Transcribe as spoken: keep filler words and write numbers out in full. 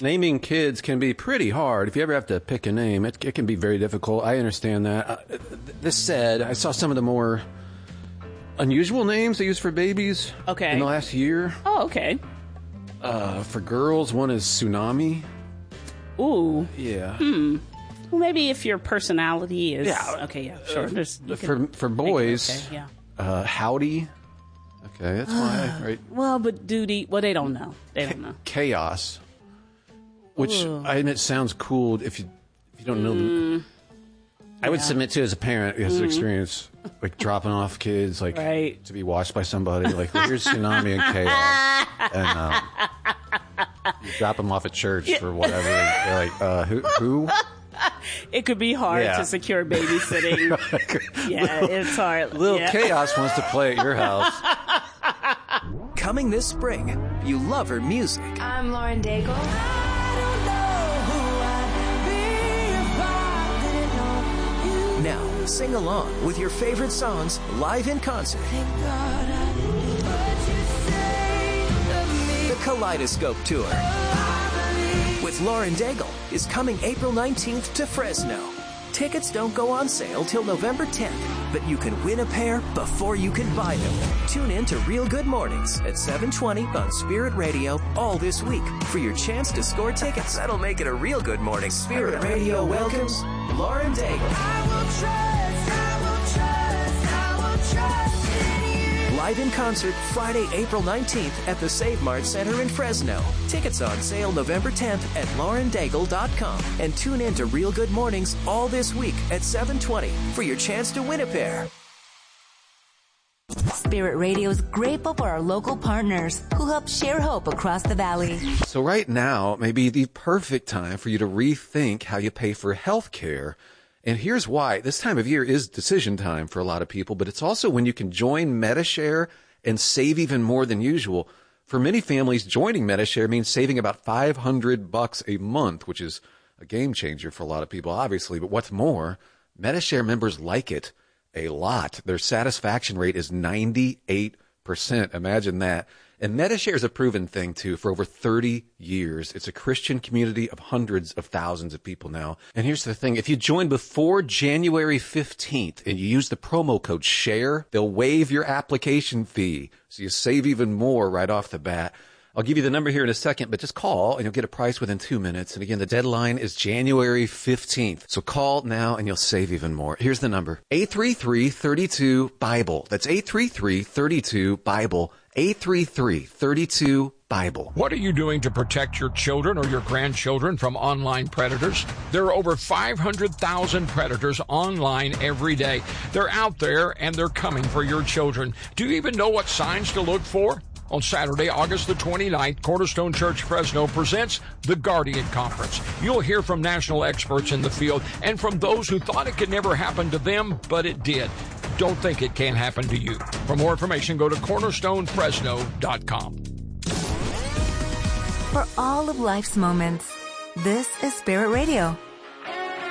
Naming kids can be pretty hard. If you ever have to pick a name, it, it can be very difficult. I understand that. Uh, this said, I saw some of the more unusual names they use for babies okay. in the last year. Oh, okay. Uh, for girls, one is Tsunami. Ooh. Yeah. Hmm. Well, maybe if your personality is... Yeah. Okay, yeah, sure. There's, for for boys, okay, yeah. uh, Howdy. Okay, that's why, right? Well, but duty... Well, they don't know. They don't know. Chaos. Which, Ooh. I mean, it sounds cool if you if you don't know them. I would Yeah. submit to as a parent who has Mm. experience, like dropping off kids, like Right. to be watched by somebody. Like, well, here's Tsunami and Chaos, and um, you drop them off at church for whatever. And they're like, uh, who? Who? It could be hard Yeah. to secure babysitting. Yeah, it's hard. Little yeah. Chaos wants to play at your house. Coming this spring, you love her music. I'm Lauren Daigle. Now, sing along with your favorite songs live in concert. The Kaleidoscope Tour with Lauren Daigle is coming April nineteenth to Fresno. Tickets don't go on sale till November tenth, but you can win a pair before you can buy them. Tune in to Real Good Mornings at seven twenty on Spirit Radio all this week for your chance to score tickets. That'll make it a real good morning. Spirit Radio welcomes Lauren Daigle. Live in concert Friday, April nineteenth at the Save Mart Center in Fresno. Tickets on sale November tenth at lauren daigle dot com. And tune in to Real Good Mornings all this week at seven twenty for your chance to win a pair. Spirit Radio is grateful for our local partners who help share hope across the valley. So right now may be the perfect time for you to rethink how you pay for health care. And here's why. This time of year is decision time for a lot of people, but it's also when you can join Medi-Share and save even more than usual. For many families, joining Medi-Share means saving about five hundred bucks a month, which is a game changer for a lot of people, obviously. But what's more, Medi-Share members like it a lot. Their satisfaction rate is ninety-eight percent. Imagine that. And Medi-Share is a proven thing, too, for over thirty years. It's a Christian community of hundreds of thousands of people now. And here's the thing. If you join before January fifteenth and you use the promo code SHARE, they'll waive your application fee. So you save even more right off the bat. I'll give you the number here in a second, but just call and you'll get a price within two minutes. And again, the deadline is January fifteenth. So call now and you'll save even more. Here's the number. eight three three, three two, BIBLE. That's eight three three, three two, BIBLE. eight three three, three two, BIBLE. What are you doing to protect your children or your grandchildren from online predators? There are over five hundred thousand predators online every day. They're out there and they're coming for your children. Do you even know what signs to look for? On Saturday, August the twenty-ninth, Cornerstone Church Fresno presents the Guardian Conference. You'll hear from national experts in the field and from those who thought it could never happen to them, but it did. Don't think it can't happen to you. For more information, go to cornerstone fresno dot com. For all of life's moments, this is Spirit Radio.